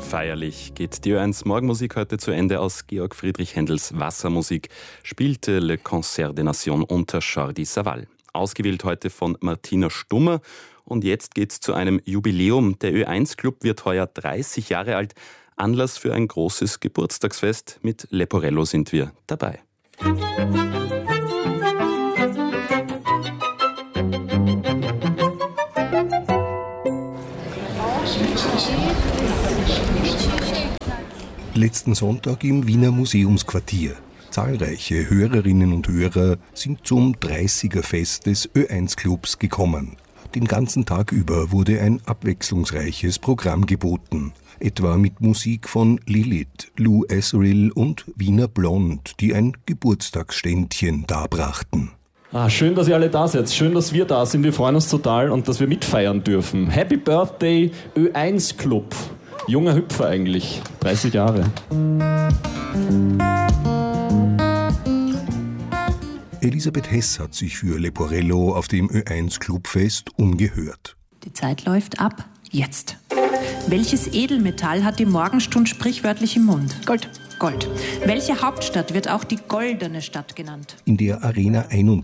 Feierlich geht die Ö1 Morgenmusik heute zu Ende. Aus Georg Friedrich Händels Wassermusik spielte Le Concert des Nations unter Jordi Savall. Ausgewählt heute von Martina Stummer. Und jetzt geht's zu einem Jubiläum. Der Ö1-Club wird heuer 30 Jahre alt. Anlass für ein großes Geburtstagsfest. Mit Leporello sind wir dabei. Letzten Sonntag im Wiener Museumsquartier. Zahlreiche Hörerinnen und Hörer sind zum 30er-Fest des Ö1-Clubs gekommen. Den ganzen Tag über wurde ein abwechslungsreiches Programm geboten. Etwa mit Musik von Lilith, Lou Asriel und Wiener Blond, die ein Geburtstagsständchen darbrachten. Schön, dass ihr alle da seid. Schön, dass wir da sind. Wir freuen uns total und dass wir mitfeiern dürfen. Happy Birthday Ö1-Club. Junger Hüpfer eigentlich, 30 Jahre. Elisabeth Hess hat sich für Leporello auf dem Ö1-Clubfest umgehört. Die Zeit läuft ab. Jetzt. Welches Edelmetall hat die Morgenstund sprichwörtlich im Mund? Gold. Gold. Welche Hauptstadt wird auch die goldene Stadt genannt? In der Arena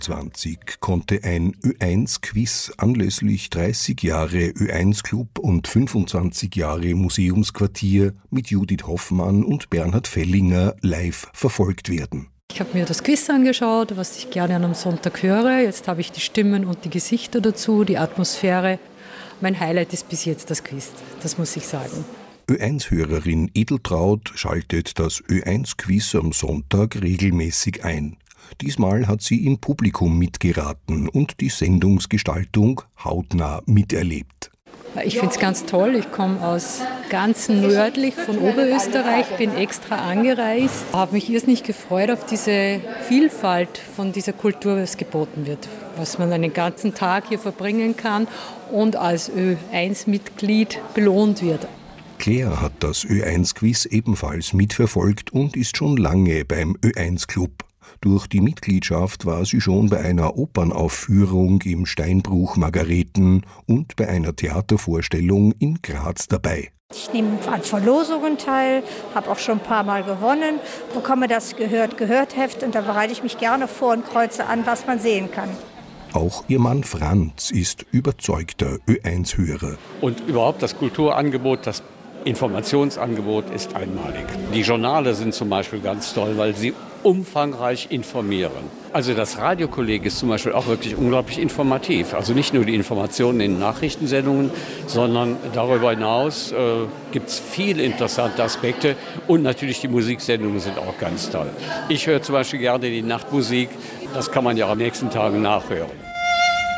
21 konnte ein Ö1-Quiz anlässlich 30 Jahre Ö1-Club und 25 Jahre Museumsquartier mit Judith Hoffmann und Bernhard Fellinger live verfolgt werden. Ich habe mir das Quiz angeschaut, was ich gerne an einem Sonntag höre. Jetzt habe ich die Stimmen und die Gesichter dazu, die Atmosphäre. Mein Highlight ist bis jetzt das Quiz, das muss ich sagen. Ö1-Hörerin Edeltraut schaltet das Ö1-Quiz am Sonntag regelmäßig ein. Diesmal hat sie im Publikum mitgeraten und die Sendungsgestaltung hautnah miterlebt. Ich finde es ganz toll. Ich komme aus ganz nördlich von Oberösterreich, bin extra angereist, habe mich irrsinnig gefreut auf diese Vielfalt von dieser Kultur, was geboten wird, was man einen ganzen Tag hier verbringen kann und als Ö1-Mitglied belohnt wird. Claire hat das Ö1-Quiz ebenfalls mitverfolgt und ist schon lange beim Ö1-Club. Durch die Mitgliedschaft war sie schon bei einer Opernaufführung im Steinbruch Margareten und bei einer Theatervorstellung in Graz dabei. Ich nehme an Verlosungen teil, habe auch schon ein paar Mal gewonnen, bekomme das Gehört-Heft und da bereite ich mich gerne vor und kreuze an, was man sehen kann. Auch ihr Mann Franz ist überzeugter Ö1-Hörer. Und überhaupt das Kulturangebot, das Informationsangebot ist einmalig. Die Journale sind zum Beispiel ganz toll, weil sie umfangreich informieren. Also das Radiokolleg ist zum Beispiel auch wirklich unglaublich informativ. Also nicht nur die Informationen in Nachrichtensendungen, sondern darüber hinaus gibt es viele interessante Aspekte. Und natürlich die Musiksendungen sind auch ganz toll. Ich höre zum Beispiel gerne die Nachtmusik. Das kann man ja am nächsten Tagen nachhören.